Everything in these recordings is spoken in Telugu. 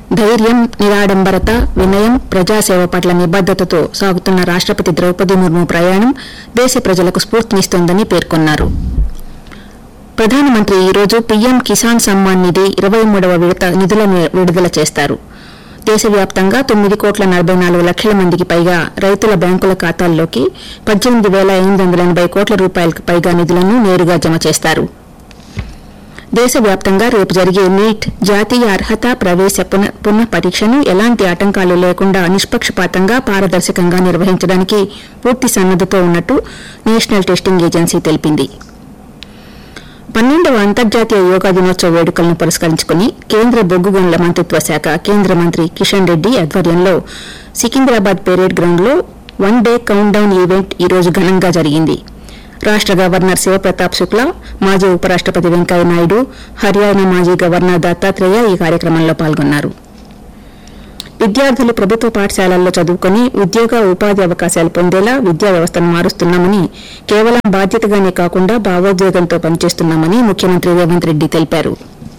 ధైర్యం, నిరాడంబరత, వినయం, ప్రజాసేవ పట్ల నిబద్దతతో సాగుతున్న రాష్టపతి ద్రౌపది ముర్ము ప్రయాణం దేశ ప్రజలకు స్ఫూర్తినిస్తోందని పేర్కొన్నారు. ప్రధానమంత్రి ఈరోజు పీఎం కిసాన్ సమ్మాన్ నిధి 23వ విడత నిధులను విడుదల చేస్తారు. దేశవ్యాప్తంగా 9,44,00,000 మందికి పైగా రైతుల బ్యాంకుల ఖాతాల్లోకి 18,880 కోట్ల రూపాయలకు పైగా నిధులను నేరుగా జమ చేస్తారు. దేశవ్యాప్తంగా రేపు జరిగే నీట్ జాతీయ అర్హత ప్రవేశ పునః పరీక్షను ఎలాంటి ఆటంకాలు లేకుండా నిష్పక్షపాతంగా, పారదర్శకంగా నిర్వహించడానికి పూర్తి సన్నద్దతో ఉన్నట్టు నేషనల్ టెస్టింగ్ ఏజెన్సీ తెలిపింది. 12వ అంతర్జాతీయ యోగా దినోత్సవ వేడుకలను పురస్కరించుకుని కేంద్ర బొగ్గు గనుల మంత్రిత్వ శాఖ కేంద్ర మంత్రి కిషన్ రెడ్డి ఆధ్వర్యంలో సికింద్రాబాద్ పెరేడ్ గ్రౌండ్లో 1 డే కౌంట్ డౌన్ ఈవెంట్ ఈరోజు ఘనంగా జరిగింది. రాష్ట గవర్నర్ శివప్రతాప్ శుక్లా, మాజీ ఉపరాష్టపతి వెంకయ్యనాయుడు, హర్యానా మాజీ గవర్నర్ దత్తాత్రేయ ఈ కార్యక్రమంలో పాల్గొన్నారు. విద్యార్థులు ప్రభుత్వ పాఠశాలల్లో చదువుకుని ఉద్యోగ, ఉపాధి అవకాశాలు పొందేలా విద్యా వ్యవస్థను మారుస్తున్నామని, కేవలం బాధ్యతగానే కాకుండా భావోద్వేగంతో పనిచేస్తున్నామని ముఖ్యమంత్రి రేవంత్ రెడ్డి తెలిపారు.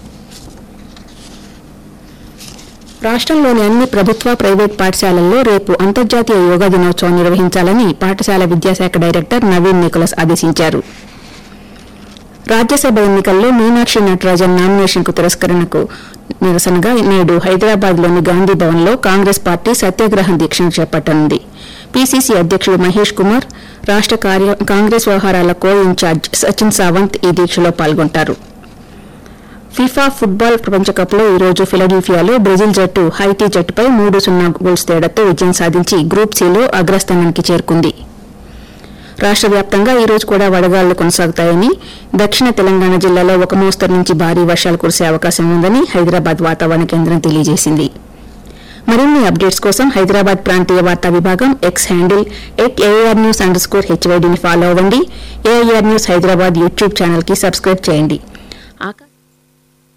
రాష్టంలోని అన్ని ప్రభుత్వ, ప్రైవేట్ పాఠశాలల్లో రేపు అంతర్జాతీయ యోగా దినోత్సవం నిర్వహించాలని పాఠశాల విద్యాశాఖ డైరెక్టర్ నవీన్ నికోలస్ ఆదేశించారు. రాజ్యసభ ఎన్నికల్లో మీనాక్షి నటరాజన్ నామినేషన్కు తిరస్కరణకు నిరసనగా నేడు హైదరాబాద్లోని గాంధీ భవన్లో కాంగ్రెస్ పార్టీ సత్యాగ్రహం దీక్షను చేపట్టనుంది. పీసీసీ అధ్యక్షుడు మహేష్ కుమార్, రాష్ట కాంగ్రెస్ వ్యవహారాల కో ఇన్ఛార్జ్ సచిన్ సావంత్ ఈ దీక్షలో పాల్గొంటారు. ఫిఫా ఫుట్బాల్ ప్రపంచకప్లో ఈరోజు ఫిలడెల్ఫియాలో బ్రెజిల్ జట్టు హైటీ జట్టుపై 3-0 గోల్స్ తేడాతో విజయం సాధించి గ్రూప్ సిలో అగ్రస్థానానికి చేరుకుంది. రాష్ట వ్యాప్తంగా ఈరోజు కూడా వడగాళ్లు కొనసాగుతాయని, దక్షిణ తెలంగాణ జిల్లాలో ఒక మోస్తరు నుంచి భారీ వర్షాలు కురిసే అవకాశం ఉందని హైదరాబాద్ వాతావరణ కేంద్రం తెలియజేసింది. మరిన్ని అప్డేట్స్ కోసం హైదరాబాద్ ప్రాంతీయ వార్తా విభాగం ఎక్స్ హ్యాండిల్ @AIRnews_HYDని ఫాలో అవ్వండి. AIR news Hyderabad YouTube channel కి సబ్స్క్రైబ్ చేయండి.